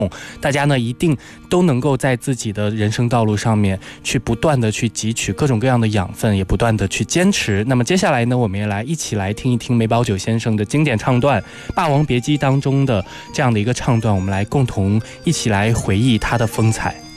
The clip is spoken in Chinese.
大家呢一定都能够在自己的人生道路上面去不断的去汲取各种各样的养分，也不断的去坚持。那么接下来呢，我们也一起来听一听梅葆玖先生的经典唱段《霸王别姬》当中的这样的一个唱段，我们来共同一起来回忆他的风采。